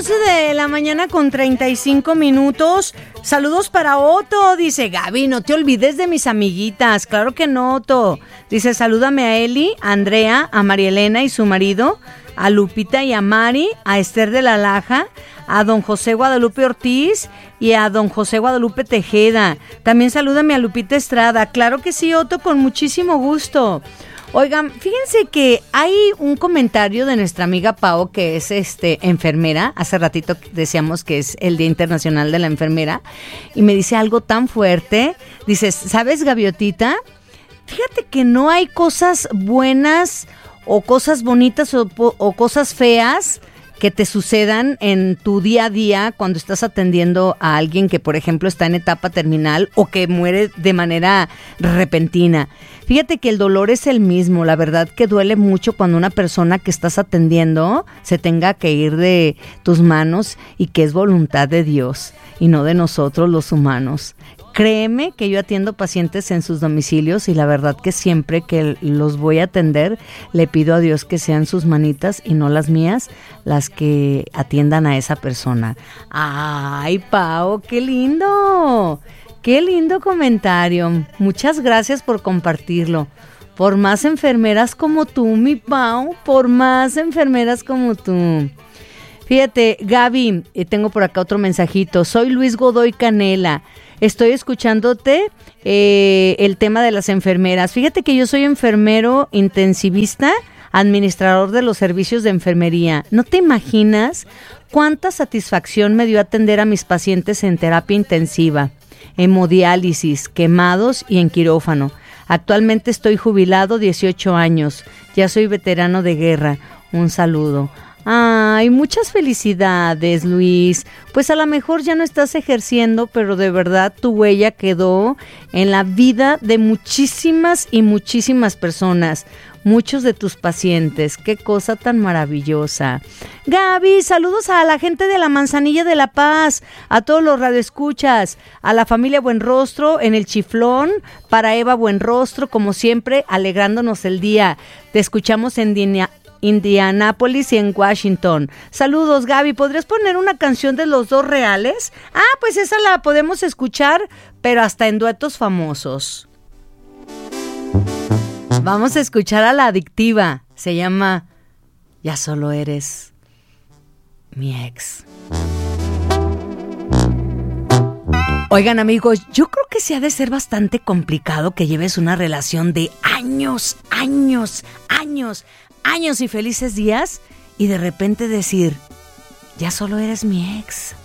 11 de la mañana con 35 minutos. Saludos para Otto. Dice, Gaby, no te olvides de mis amiguitas. Claro que no, Otto. Dice, salúdame a Eli, a Andrea, a María Elena y su marido, a Lupita y a Mari, a Esther de la Laja, a don José Guadalupe Ortiz y a don José Guadalupe Tejeda. También salúdame a Lupita Estrada. Claro que sí, Otto, con muchísimo gusto. Oigan, fíjense que hay un comentario de nuestra amiga Pao, que es enfermera. Hace ratito decíamos que es el Día Internacional de la Enfermera, y me dice algo tan fuerte. Dice, ¿sabes, Gaviotita? Fíjate que no hay cosas buenas o cosas bonitas o cosas feas que te sucedan en tu día a día cuando estás atendiendo a alguien que, por ejemplo, está en etapa terminal o que muere de manera repentina. Fíjate que el dolor es el mismo. La verdad que duele mucho cuando una persona que estás atendiendo se tenga que ir de tus manos, y que es voluntad de Dios y no de nosotros los humanos. Créeme que yo atiendo pacientes en sus domicilios, y la verdad que siempre que los voy a atender le pido a Dios que sean sus manitas y no las mías las que atiendan a esa persona. ¡Ay, Pau, qué lindo! ¡Qué lindo comentario! Muchas gracias por compartirlo. Por más enfermeras como tú, mi Pau, por más enfermeras como tú. Fíjate, Gaby, tengo por acá otro mensajito. Soy Luis Godoy Canela. Estoy escuchándote el tema de las enfermeras. Fíjate que yo soy enfermero intensivista, administrador de los servicios de enfermería. ¿No te imaginas cuánta satisfacción me dio atender a mis pacientes en terapia intensiva, hemodiálisis, quemados y en quirófano? Actualmente estoy jubilado, 18 años. Ya soy veterano de guerra. Un saludo. Ay, muchas felicidades, Luis. Pues a lo mejor ya no estás ejerciendo, pero de verdad tu huella quedó en la vida de muchísimas y muchísimas personas, muchos de tus pacientes. Qué cosa tan maravillosa. Gaby, saludos a la gente de la Manzanilla de La Paz, a todos los radioescuchas, a la familia Buenrostro en el Chiflón, para Eva Buenrostro, como siempre, alegrándonos el día. Te escuchamos en Indianápolis y en Washington. Saludos, Gaby. ¿Podrías poner una canción de Los Dos Reales? Pues esa la podemos escuchar, pero hasta en duetos famosos. Vamos a escuchar a La Adictiva. Se llama Ya Solo Eres Mi Ex. Oigan, amigos, yo creo que sí ha de ser bastante complicado que lleves una relación de años y felices días, y de repente decir, ya solo eres mi ex.